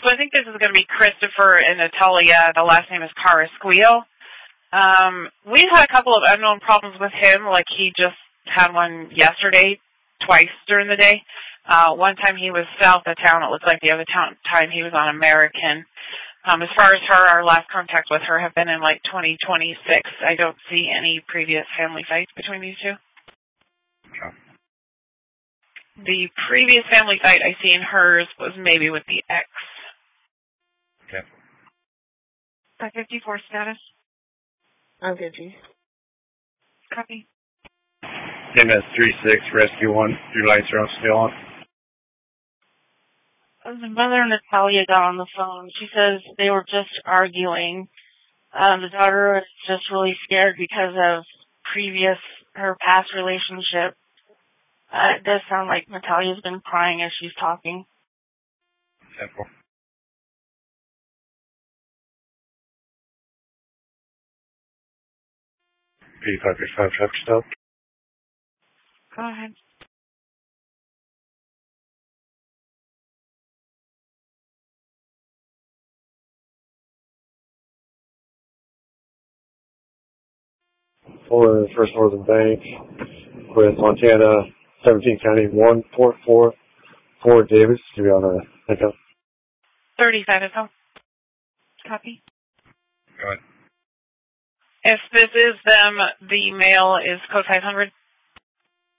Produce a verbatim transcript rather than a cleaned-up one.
So I think this is going to be Christopher and Natalia. The last name is Carrasquillo. Um, we've had a couple of unknown problems with him, like he just had one yesterday, twice during the day. Uh, one time he was south of town. It looked like the other town, time he was on American. Um, as far as her, our last contact with her have been in like twenty twenty-six. I don't see any previous family fights between these two. Okay. The previous family fight I see in hers was maybe with the ex. Okay. five fifty-four status. I'm good, G. Copy. M S three six, Rescue one. Your lights are still on. The mother, Natalia, got on the phone. She says they were just arguing. Um, the daughter is just really scared because of previous, her past relationship. Uh, it does sound like Natalia's been crying as she's talking. Simple. P five five traffic stop. Go ahead. For First Northern Bank with Montana, seventeen County, one four four four Davis to be on a pickup. thirty-five is home. Copy. Go ahead. If this is them, the male is code five hundred.